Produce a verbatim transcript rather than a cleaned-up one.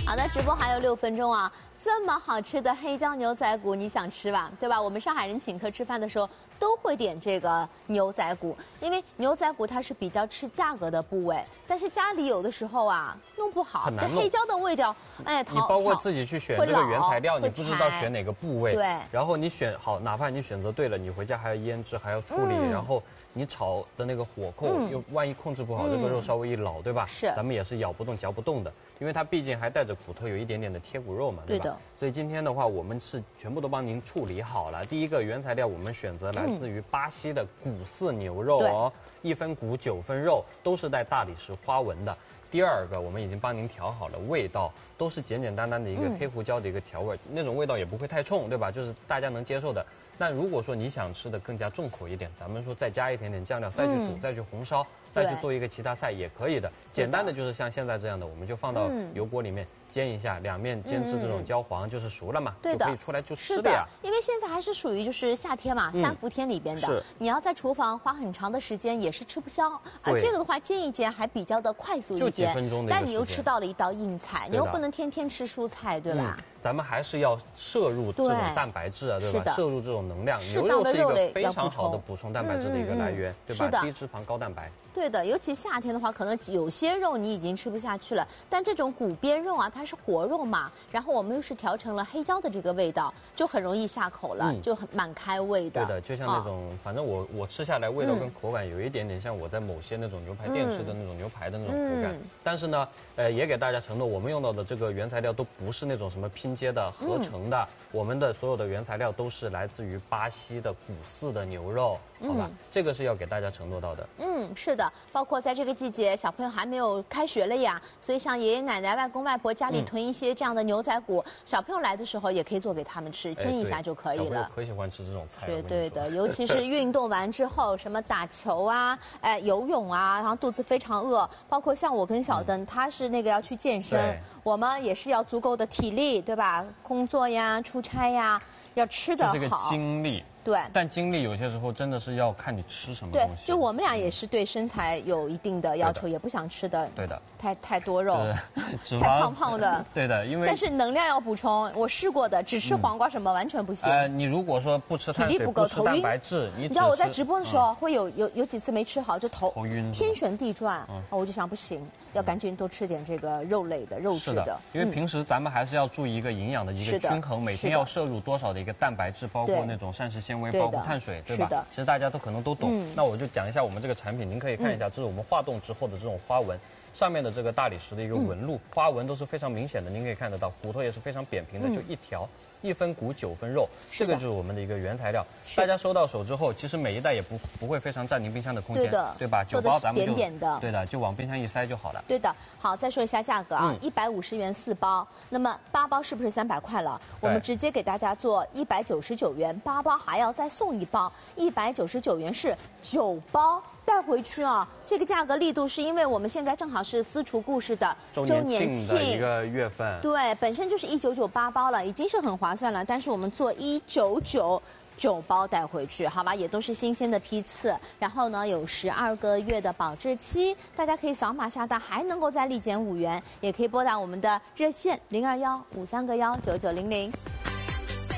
好的，直播还有六分钟啊！这么好吃的黑椒牛仔骨，你想吃吧？对吧？我们上海人请客吃饭的时候都会点这个牛仔骨，因为牛仔骨它是比较吃价格的部位，但是家里有的时候啊弄不好，这黑椒的味道，哎， 你包括自己去选这个原材料，你不知道选哪个部位， 对， 然后你选好，哪怕你选择对了，你回家还要腌制，还要处理，嗯、然后你炒的那个火候、嗯、又万一控制不好，嗯、这个肉稍微一老，对吧？ 是， 咱们也是咬不动、嚼不动的，因为它毕竟还带着骨头，有一点点的贴骨肉嘛，对吧？对的。所以今天的话，我们是全部都帮您处理好了。第一个原材料，我们选择来自于巴西的骨饲牛肉哦，一分骨九分肉，都是带大理石花纹的。第二个，我们已经帮您调好了味道，都是简简单单的一个黑胡椒的一个调味，嗯、那种味道也不会太冲，对吧？就是大家能接受的。那如果说你想吃的更加重口一点，咱们说再加一点点酱料，再去煮，嗯、再去红烧，再去做一个其他菜也可以的。简单的就是像现在这样的，我们就放到油锅里面煎一下，两面煎至这种焦黄，就是熟了嘛，就可以出来就吃的呀。 因为现在还是属于就是夏天嘛，三伏天里边的， 是你要在厨房花很长的时间也是吃不消。而这个的话煎一煎还比较的快速一点， 就几分钟的， 但你又吃到了一道硬菜，你又不能天天吃蔬菜，对吧？ 咱们还是要摄入这种蛋白质啊，对吧？摄入这种能量，牛肉是一个非常好的补充蛋白质的一个来源，对吧？低脂肪高蛋白。 对的，尤其夏天的话，可能有些肉你已经吃不下去了，但这种骨边肉啊，它是活肉嘛，然后我们又是调成了黑椒的这个味道，就很容易下口了，嗯、就很蛮开胃的。 对的，就像那种，哦、反正我我吃下来味道跟口感有一点点像我在某些那种牛排店吃的那种牛排的那种口感，嗯、但是呢，呃，也给大家承诺，我们用到的这个原材料都不是那种什么拼接的、合成的，嗯、我们的所有的原材料都是来自于巴西的骨饲的牛肉，好吧？嗯、这个是要给大家承诺到的。 嗯，是的。包括在这个季节，小朋友还没有开学了呀，所以像爷爷奶奶、外公外婆家里囤一些这样的牛仔骨，嗯、小朋友来的时候也可以做给他们吃，蒸一下就可以了。小朋友可喜欢吃这种菜了。 对对的，尤其是运动完之后，什么打球啊、哎游泳啊，然后肚子非常饿，包括像我跟小灯，嗯、他是那个要去健身，我们也是要足够的体力，对吧？工作呀、出差呀，要吃得好。 这个精力。 对， 但精力有些时候真的是要看你吃什么东西。 对，就我们俩也是对身材有一定的要求，也不想吃的对的太太多肉， 太胖胖的。 对的，因为但是能量要补充，我试过的，只吃黄瓜什么、嗯、完全不行。 呃，你如果说不吃碳水， 体力不够， 吃蛋白质，你你知道我在直播的时候、嗯、会有有有几次没吃好，就头头晕， 天旋地转，嗯、我就想不行，要赶紧多吃点这个肉类的、肉质的。 的因为平时咱们还是要注意一个营养的一个均衡，每天要摄入多少的一个蛋白质，包括那种膳食纤维，包括碳水。对吧？ 是的， 其实大家都可能都懂。嗯、那我就讲一下我们这个产品，您可以看一下，这是我们化冻之后的这种花纹，上面的这个大理石的一个纹路，嗯、花纹都是非常明显的，您可以看得到，骨头也是非常扁平的，嗯、就一条。一分骨九分肉，这个就是我们的一个原材料。大家收到手之后，其实每一袋也不不会非常占您冰箱的空间， 对的， 对吧？九包咱们就扁扁的， 对的，就往冰箱一塞就好了。 对的。好，再说一下价格啊，一百五十元四包，那么八包是不是三百块了？我们直接给大家做一百九十九元，八包还要再送一包，一百九十九元是九包。带回去啊，这个价格力度是因为我们现在正好是私厨故事的周年庆的一个月份， 对，本身就是一九九八包了，已经是很划算了。但是我们做一九九九包带回去，好吧，也都是新鲜的批次。然后呢，有十二个月的保质期，大家可以扫码下单，还能够再立减五元，也可以拨打我们的热线零二幺五三个幺九九零零。